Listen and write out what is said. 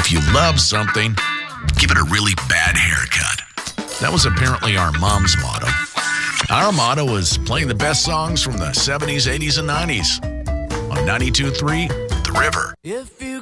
If you love something, give it a really bad haircut. That was apparently our mom's motto. Our motto was playing the best songs from the 70s, 80s, and 90s on 92.3 The River. If you